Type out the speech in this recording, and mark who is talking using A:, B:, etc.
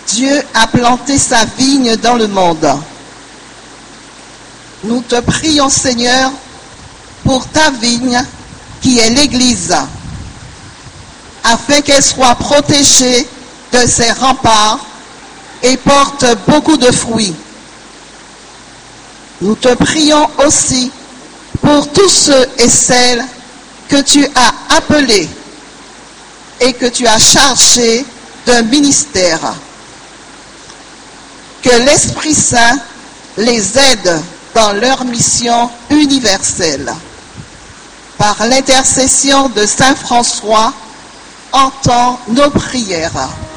A: Dieu a planté sa vigne dans le monde. Nous te prions, Seigneur, pour ta vigne qui est l'Église, afin qu'elle soit protégée de ses remparts et porte beaucoup de fruits. Nous te prions aussi pour tous ceux et celles que tu as appelés et que tu as chargés d'un ministère. Que l'Esprit Saint les aide dans leur mission universelle. Par l'intercession de Saint François, entends nos prières.